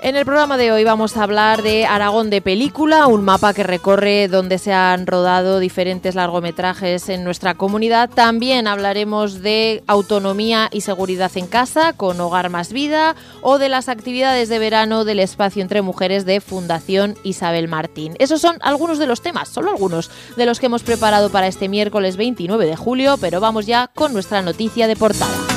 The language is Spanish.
En el programa de hoy vamos a hablar de Aragón de película, un mapa que recorre donde se han rodado diferentes largometrajes en nuestra comunidad. También hablaremos de autonomía y seguridad en casa con Hogar Más Vida o de las actividades de verano del Espacio Entre Mujeres de Fundación Isabel Martín. Esos son algunos de los temas, solo algunos de los que hemos preparado para este miércoles 29 de julio, pero vamos ya con nuestra noticia de portada.